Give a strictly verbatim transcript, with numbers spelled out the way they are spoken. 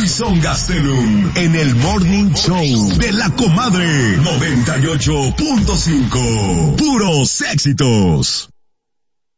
Edison Gastelum en el Morning Show de la Comadre noventa y ocho punto cinco. Puros éxitos.